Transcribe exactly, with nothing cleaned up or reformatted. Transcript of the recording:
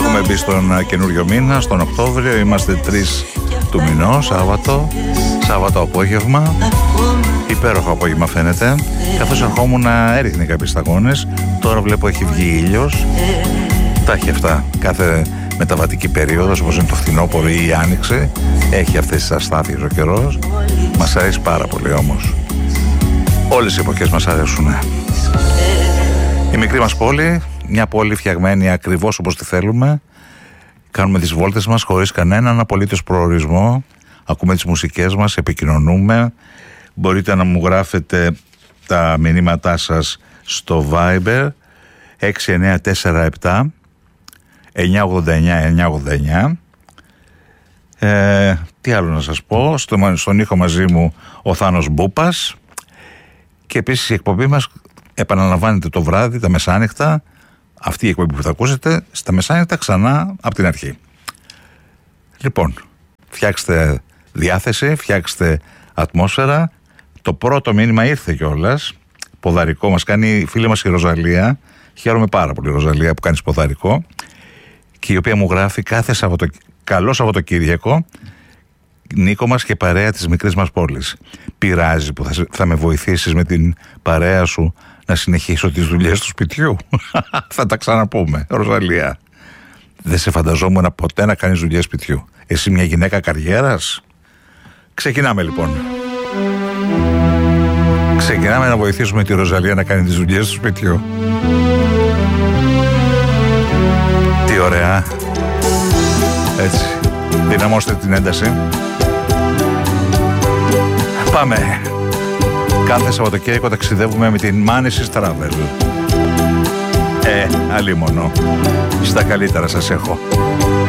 Έχουμε μπει στον καινούριο μήνα, στον Οκτώβριο. Είμαστε τρεις του μηνός, Σάββατο. Σάββατο απόγευμα. Υπέροχο απόγευμα φαίνεται. Καθώς ερχόμουν να έριχνε κάποιες σταγόνες. Τώρα βλέπω έχει βγει ήλιος. Τα έχει αυτά κάθε μεταβατική περίοδος, όπως είναι το φθινόπωρο ή η άνοιξη. Έχει αυτές τις αστάθειες ο καιρός. Μας αρέσει πάρα πολύ όμως. Όλες οι εποχές μας αρέσουν. Η μικρή μας πόλη, μια πόλη φτιαγμένη ακριβώς όπως τη θέλουμε. Κάνουμε τις βόλτες μας χωρίς κανέναν απολύτως προορισμό. Ακούμε τις μουσικές μας, επικοινωνούμε. Μπορείτε να μου γράφετε τα μηνύματά σας στο Viber έξι εννιά τέσσερα επτά εννιά ογδόντα εννιά εννιά ογδόντα εννιά. Ε, τι άλλο να σας πω, στο, στον ήχο μαζί μου ο Θάνος Μπούπας. Και επίσης η εκπομπή μας επαναλαμβάνεται το βράδυ, τα μεσάνυχτα. Αυτή η εκπομπή που θα ακούσετε στα μεσάνυχτα ξανά από την αρχή. Λοιπόν, φτιάξτε διάθεση, φτιάξτε ατμόσφαιρα. Το πρώτο μήνυμα ήρθε κιόλας. Ποδαρικό μας κάνει η φίλη μας η Ροζαλία. Χαίρομαι πάρα πολύ, Ροζαλία, που κάνεις ποδαρικό. Και η οποία μου γράφει κάθε Σαββατο... καλό Σαββατοκύριακο, Νίκο μας και παρέα της μικρής μας πόλης. Πειράζει που θα, θα με βοηθήσεις με την παρέα σου να συνεχίσω τις δουλειές του σπιτιού? Θα τα ξαναπούμε, Ροζαλία. Δεν σε φανταζόμουν ποτέ να κάνεις δουλειές σπιτιού. Εσύ μια γυναίκα καριέρας. Ξεκινάμε λοιπόν. Ξεκινάμε να βοηθήσουμε τη Ροζαλία να κάνει τις δουλειές του σπιτιού. Τι ωραία. Έτσι. Δυναμώστε την ένταση. Πάμε. Κάθε Σαββατοκύριακο ταξιδεύουμε με την Μάνησης Travel. Ε, αλίμονο. Στα καλύτερα σας έχω.